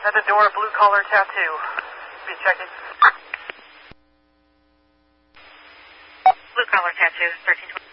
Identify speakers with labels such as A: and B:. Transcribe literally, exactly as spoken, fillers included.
A: At the door, blue collar tattoo. Be checking.
B: Blue collar tattoo, thirteen twenty.